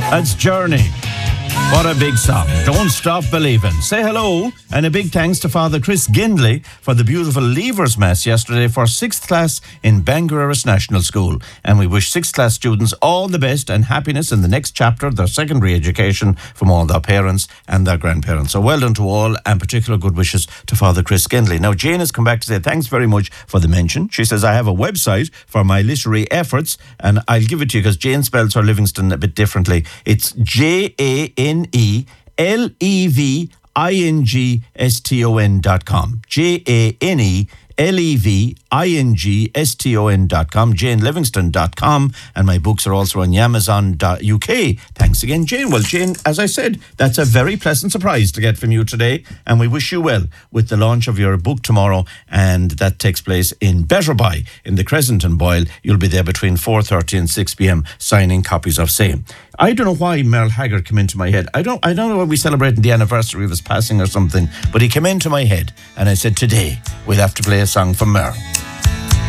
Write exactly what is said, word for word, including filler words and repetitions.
That's Journey. What a big song. Don't Stop Believing. Say hello and a big thanks to Father Chris Gindley for the beautiful Leavers Mass yesterday for sixth class in Bangor National School. And we wish sixth class students all the best and happiness in the next chapter of their secondary education from all their parents and their grandparents. So well done to all, and particular good wishes to Father Chris Gindley. Now, Jane has come back to say thanks very much for the mention. She says, I have a website for my literary efforts, and I'll give it to you because Jane spells her Livingston a bit differently. It's J A N E L E V I N G S T O N dot com. J A N E L E V I N G S T O N dot com, jane livingston dot com, and my books are also on amazon dot U K. Thanks again, Jane. Well, Jane, as I said, that's a very pleasant surprise to get from you today, and we wish you well with the launch of your book tomorrow, and that takes place in Betterby, in the Crescent in Boyle. You'll be there between four thirty and six p.m. signing copies of same. I don't know why Merle Haggard came into my head. I don't I don't know why we celebrating the anniversary of his passing or something, but he came into my head, and I said, today, we'll have to play a song from Merle.